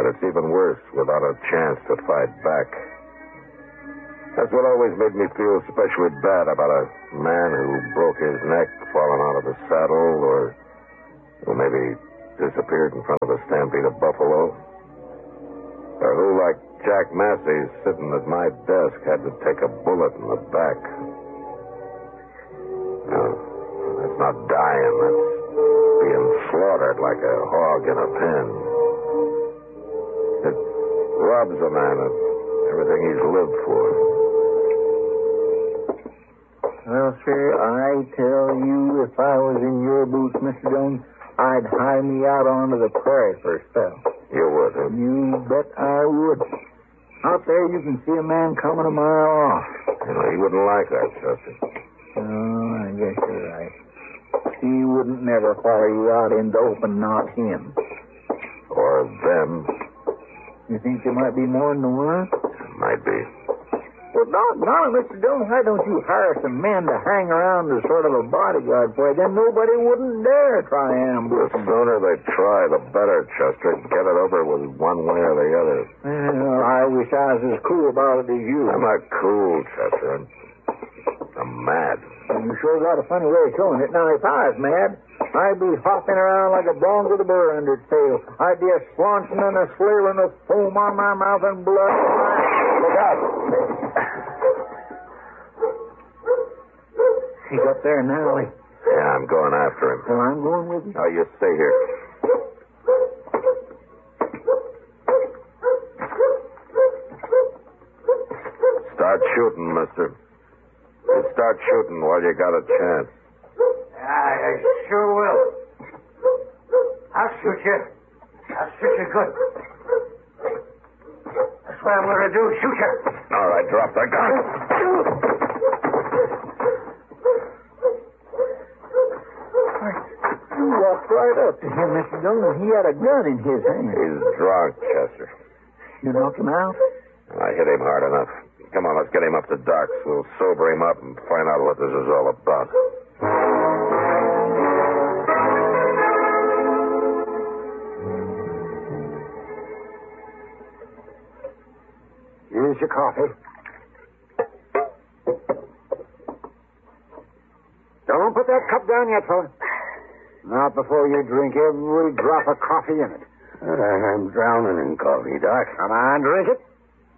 it's even worse without a chance to fight back. That's what always made me feel especially bad about a man who broke his neck falling out of the saddle or who maybe disappeared in front of a stampede of buffalo. Or who, like Jack Massey, sitting at my desk, had to take a bullet in the back. No, that's not dying. That's being slaughtered like a hog in a pen. It robs a man of everything he's lived for. Well, sir, I tell you, if I was in your boots, Mr. Jones, I'd hire me out onto the prairie for a spell. You would, huh? You bet I would. Out there, you can see a man coming a mile off. You know, he wouldn't like that, Chester. Oh, I guess you're right. He wouldn't never follow you out into open, not him. Or them. You think there might be more than one? Might be. Well, doggone it, Mr. Jones, why don't you hire some men to hang around as sort of a bodyguard for you? Then nobody wouldn't dare try ambush. The sooner they try, the better, Chester. Get it over with one way or the other. Well, I wish I was as cool about it as you. I'm not cool, Chester. I'm mad. You sure got a funny way of showing it. Now, if I was mad, I'd be hopping around like a bronc with a burr under its tail. I'd be a squanching and a slaving with foam on my mouth and blood on my... Look out! He's up there in the alley. Yeah, I'm going after him. Well, I'm going with you. Oh, you stay here. Start shooting, mister. You start shooting while you got a chance. I sure will. I'll shoot you. I'll shoot you good. That's what I'm going to do, shoot you. All right, drop the gun. You walked right up to him, Mr. Jones. He had a gun in his hand. He's drunk, Chester. You knocked him out? I hit him hard enough. Come on, let's get him up to Doc's. We'll sober him up and find out what this is all about. Here's your coffee. Don't put that cup down yet, fella. Not before you drink every drop of coffee in it. I'm drowning in coffee, Doc. Come on, drink it.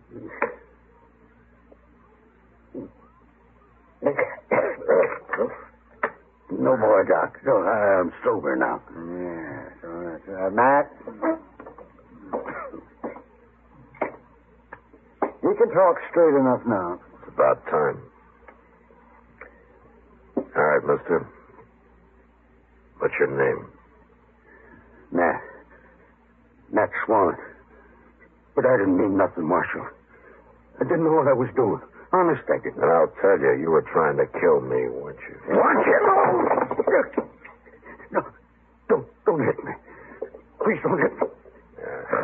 No more, Doc. No, I'm sober now. Yeah, so that's Matt. You can talk straight enough now. It's about time. All right, mister. What's your name? Nat Swan. But I didn't mean nothing, Marshal. I didn't know what I was doing. Honest, I didn't. And I'll tell you, you were trying to kill me, weren't you? Want you? No, don't hit me. Please don't hit me. Yeah.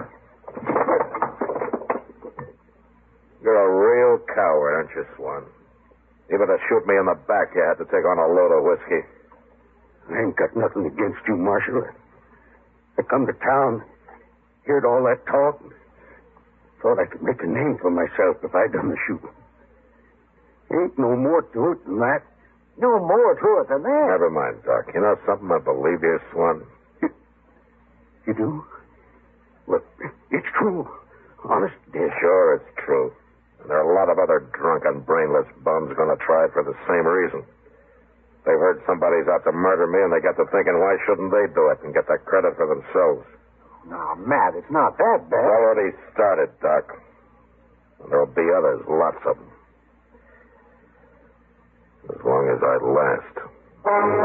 You're a real coward, aren't you, Swan? Even to shoot me in the back, you had to take on a load of whiskey. I ain't got nothing against you, Marshal. I come to town, heard all that talk, and thought I could make a name for myself if I done the shooting. Ain't no more to it than that. No more to it than that. Never mind, Doc. You know something? I believe you, Swan. You do? Well, it's true. Honest, dear. Sure, it's true. And there are a lot of other drunken, brainless bums going to try it for the same reason. They've heard somebody's out to murder me, and they get to thinking, why shouldn't they do it and get the credit for themselves? Now, Matt, it's not that It's bad. already started, Doc. And there'll be others, lots of them. As long as I last.